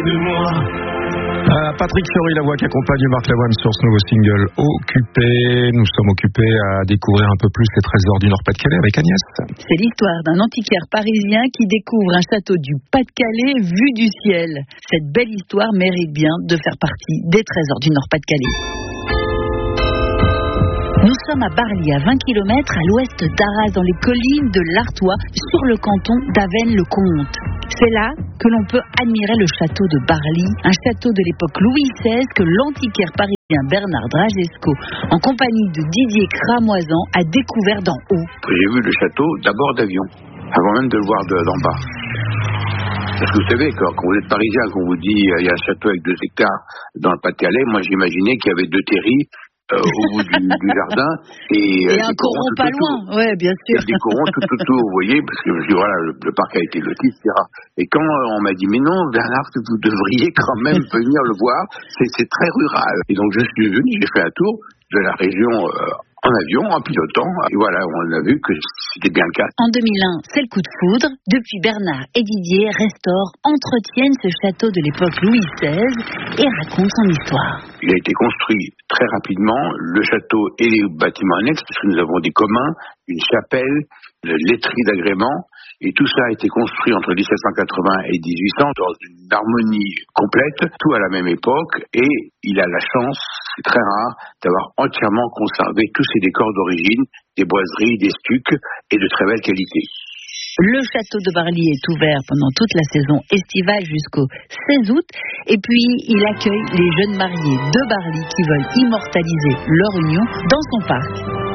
de moi. Patrick Fiori, la voix qui accompagne Marc Lavoine sur ce nouveau single Occupé. Nous sommes occupés à découvrir un peu plus les trésors du Nord-Pas-de-Calais avec Agnès. C'est l'histoire d'un antiquaire parisien qui découvre un château du Pas-de-Calais vu du ciel. Cette belle histoire mérite bien de faire partie des trésors du Nord-Pas-de-Calais. Nous sommes à Barly, à 20 km à l'ouest d'Arras, dans les collines de l'Artois, sur le canton d'Avesnes-le-Comte. C'est là que l'on peut admirer le château de Barly, un château de l'époque Louis XVI que l'antiquaire parisien Bernard Dragesco, en compagnie de Didier Cramoisan, a découvert d'en haut. J'ai vu le château d'abord d'avion, avant même de le voir d'en bas. Parce que vous savez, quand vous êtes parisien, qu'on vous dit il y a un château avec 2 hectares dans le Pas-de-Calais, moi j'imaginais qu'il y avait 2 terris au bout du jardin et un coron pas loin, ouais, bien sûr. Des corons tout autour, vous voyez, parce que je dis voilà, le parc a été loti, etc. Et quand on m'a dit mais non, Bernard, vous devriez quand même venir le voir, c'est très rural. Et donc je suis venu, j'ai fait un tour de la région en avion, en pilotant, et voilà, on a vu que c'était bien le cas. En 2001, c'est le coup de foudre. Depuis, Bernard et Didier restaurent, entretiennent ce château de l'époque Louis XVI et racontent son histoire. Il a été construit très rapidement, le château et les bâtiments annexes, parce que nous avons des communs, une chapelle, une laiterie d'agrément, et tout ça a été construit entre 1780 et 1800 dans une harmonie complète, tout à la même époque, et il a la chance, c'est très rare, d'avoir entièrement conservé tous ses décors d'origine, des boiseries, des stucs et de très belle qualité. Le château de Barly est ouvert pendant toute la saison estivale jusqu'au 16 août. Et puis, il accueille les jeunes mariés de Barly qui veulent immortaliser leur union dans son parc.